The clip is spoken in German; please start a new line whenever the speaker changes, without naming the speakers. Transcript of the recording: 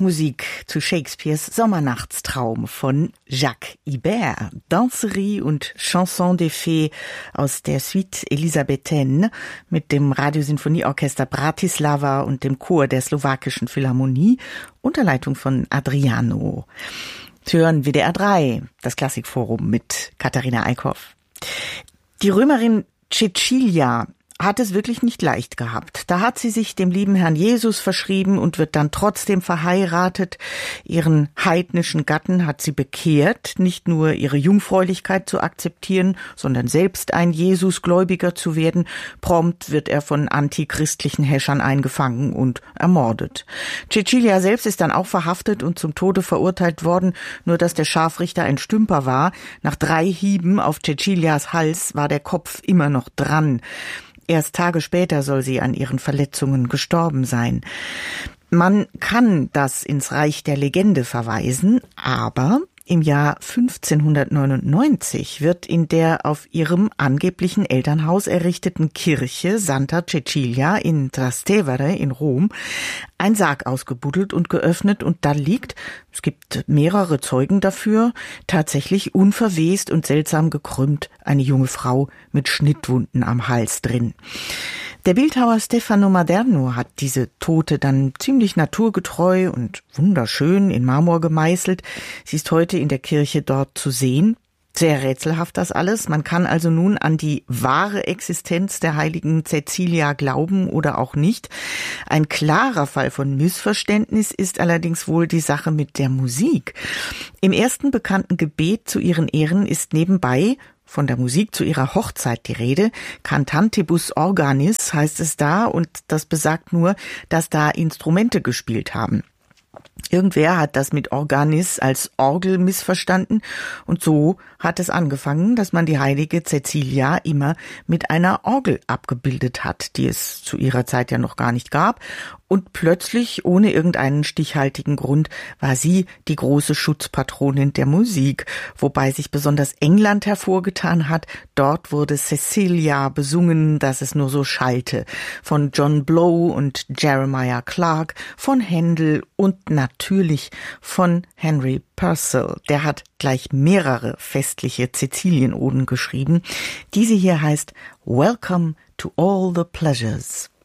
Musik zu Shakespeares Sommernachtstraum von Jacques Ibert. Danserie und Chanson des Fées aus der Suite Elisabethenne mit dem Radiosinfonieorchester Bratislava und dem Chor der Slowakischen Philharmonie unter Leitung von Adriano. Sie hören WDR 3, das Klassikforum mit Katharina Eickhoff. Die Römerin Cecilia hat es wirklich nicht leicht gehabt. Da hat sie sich dem lieben Herrn Jesus verschrieben und wird dann trotzdem verheiratet. Ihren heidnischen Gatten hat sie bekehrt, nicht nur ihre Jungfräulichkeit zu akzeptieren, sondern selbst ein Jesusgläubiger zu werden. Prompt wird er von antichristlichen Häschern eingefangen und ermordet. Cecilia selbst ist dann auch verhaftet und zum Tode verurteilt worden, nur dass der Scharfrichter ein Stümper war. Nach 3 Hieben auf Cecilias Hals war der Kopf immer noch dran. Erst Tage später soll sie an ihren Verletzungen gestorben sein. Man kann das ins Reich der Legende verweisen, aber im Jahr 1599 wird in der auf ihrem angeblichen Elternhaus errichteten Kirche Santa Cecilia in Trastevere in Rom ein Sarg ausgebuddelt und geöffnet und da liegt, es gibt mehrere Zeugen dafür, tatsächlich unverwest und seltsam gekrümmt eine junge Frau mit Schnittwunden am Hals drin. Der Bildhauer Stefano Maderno hat diese Tote dann ziemlich naturgetreu und wunderschön in Marmor gemeißelt. Sie ist heute in der Kirche dort zu sehen. Sehr rätselhaft das alles. Man kann also nun an die wahre Existenz der heiligen Cecilia glauben oder auch nicht. Ein klarer Fall von Missverständnis ist allerdings wohl die Sache mit der Musik. Im ersten bekannten Gebet zu ihren Ehren ist nebenbei von der Musik zu ihrer Hochzeit die Rede. Cantantibus organis heißt es da und das besagt nur, dass da Instrumente gespielt haben. Irgendwer hat das mit Organis als Orgel missverstanden und so hat es angefangen, dass man die heilige Cecilia immer mit einer Orgel abgebildet hat, die es zu ihrer Zeit ja noch gar nicht gab. Und plötzlich, ohne irgendeinen stichhaltigen Grund, war sie die große Schutzpatronin der Musik, wobei sich besonders England hervorgetan hat. Dort wurde Cecilia besungen, dass es nur so schallte. Von John Blow und Jeremiah Clarke, von Händel und natürlich von Henry Purcell. Der hat gleich mehrere festliche Cecilien-Oden geschrieben. Diese hier heißt Welcome to all the pleasures.